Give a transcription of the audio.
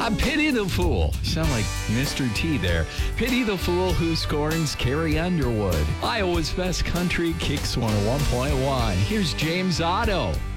I pity the fool. You sound like Mr. T there. Pity the fool who scorns Carrie Underwood. Iowa's best country, Kicks 101.1. Here's James Otto.